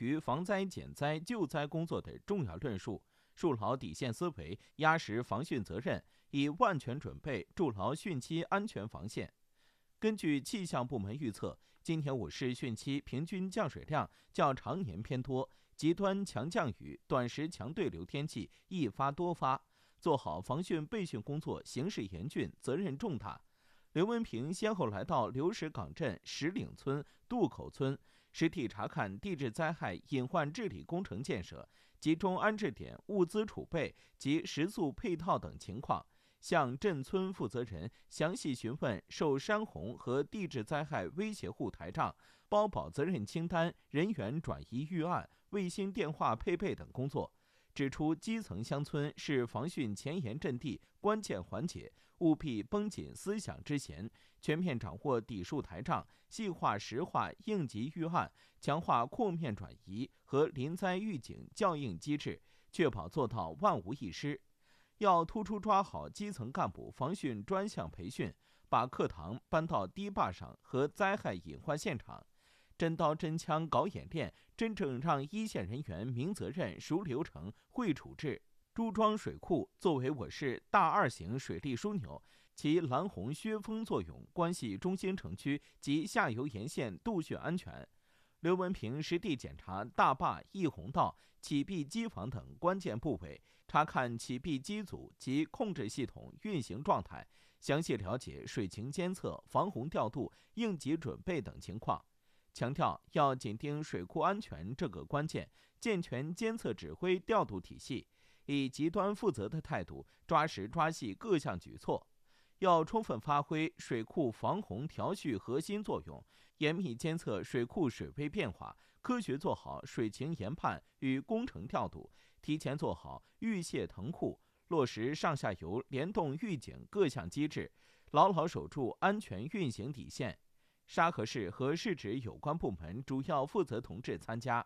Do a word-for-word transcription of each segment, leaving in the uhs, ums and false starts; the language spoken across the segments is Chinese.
于防灾减灾救灾工作的重要论述，树牢底线思维，压实防汛责任，以万全准备筑牢汛期安全防线。根据气象部门预测，今年我市汛期平均降水量较常年偏多，极端强降雨、短时强对流天气易发多发，做好防汛备汛工作形势严峻，责任重大。刘文平先后来到流石岗镇石岭村、渡口村，实地查看地质灾害隐患治理工程建设、集中安置点物资储备及食宿配套等情况，向镇村负责人详细询问受山洪和地质灾害威胁户台账、包保责任清单、人员转移预案、卫星电话配备等工作，指出基层乡村是防汛前沿阵地关键环节，务必绷紧思想之弦，全面掌握底数台账，细化实化应急预案，强化扩面转移和临灾预警校应机制，确保做到万无一失。要突出抓好基层干部防汛专项培训，把课堂搬到堤坝上和灾害隐患现场，真刀真枪搞演练，真正让一线人员明责任、熟流程、会处置。朱庄水库作为我市大二型水利枢纽，其拦洪削峰作用关系中心城区及下游沿线渡汛安全。刘文平实地检查大坝、溢洪道、起闭机房等关键部位，查看起闭机组及控制系统运行状态，详细了解水情监测、防洪调度、应急准备等情况。强调要紧盯水库安全这个关键，健全监测指挥调度体系，以极端负责的态度抓实抓细各项举措。要充分发挥水库防洪调蓄核心作用，严密监测水库水位变化，科学做好水情研判与工程调度，提前做好预泄腾库，落实上下游联动预警各项机制，牢牢守住安全运行底线。沙河市和市直有关部门主要负责同志参加。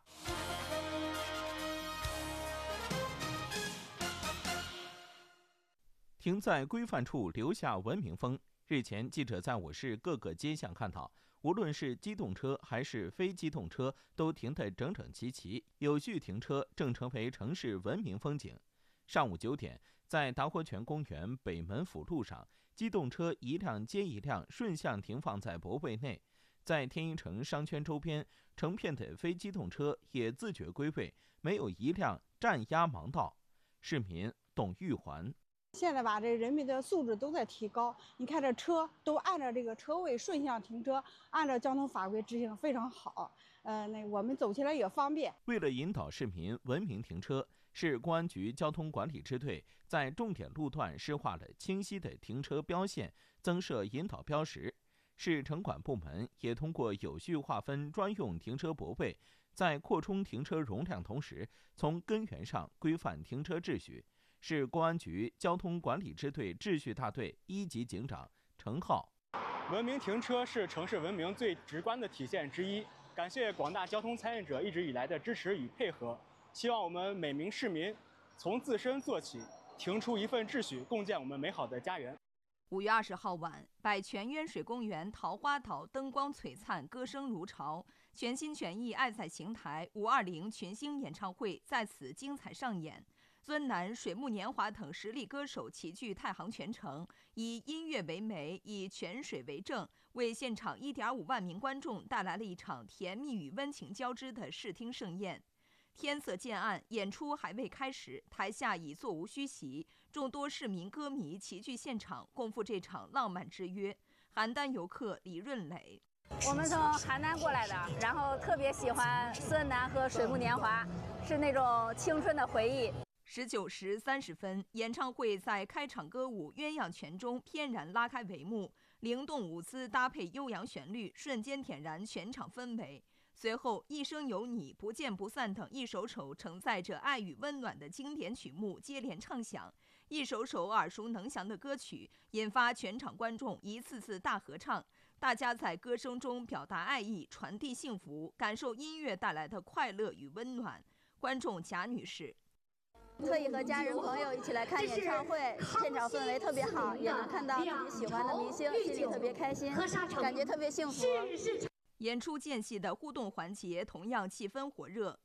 停在规范处留下文明风。日前，记者在我市各个街巷看到，无论是机动车还是非机动车，都停得整整齐齐，有序停车正成为城市文明风景。上午九点，在达活泉公园北门辅路上，机动车一辆接一辆顺向停放在泊位内。在天一城商圈周边，成片的非机动车也自觉归位，没有一辆占压盲道。市民董玉环。 现在吧，这人民的素质都在提高。你看这车都按照这个车位顺向停车，按照交通法规执行非常好。呃，那我们走起来也方便。 为了引导市民文明停车，市公安局交通管理支队在重点路段施划了清晰的停车标线，增设引导标识。市城管部门也通过有序划分专用停车泊位，在扩充停车容量同时，从根源上规范停车秩序。市公安局交通管理支队秩序大队一级警长程浩。 文明停车是城市文明最直观的体现之一。感谢广大交通参与者一直以来的支持与配合，希望我们每名市民从自身做起，停出一份秩序，共建我们美好的家园。 五月二十号晚，百泉渊水公园桃花岛灯光璀璨，歌声如潮，全心全意爱在邢台五二零群星演唱会在此精彩上演。尊南、水木年华等实力歌手齐聚太行泉城，以音乐为媒，以泉水为证，为现场一点五万名观众带来了一场甜蜜与温情交织的视听盛宴。天色渐暗，演出还未开始，台下已座无虚席，众多市民歌迷齐聚现场，共赴这场浪漫之约。邯郸游客李润磊。 我们从邯郸过来的，然后特别喜欢孙楠和水木年华，是那种青春的回忆。 十九时三十分，演唱会在开场歌舞《鸳鸯泉》中翩然拉开帷幕，灵动舞姿搭配悠扬旋律，瞬间点燃全场氛围。随后，《一生有你》《不见不散》等一首首承载着爱与温暖的经典曲目接连唱响，一首首耳熟能详的歌曲引发全场观众一次次大合唱。大家在歌声中表达爱意，传递幸福，感受音乐带来的快乐与温暖。观众贾女士。 特意和家人朋友一起来看演唱会，现场氛围特别好，也能看到自己喜欢的明星，心里特别开心，感觉特别幸福。 演出间隙的互动环节同样气氛火热，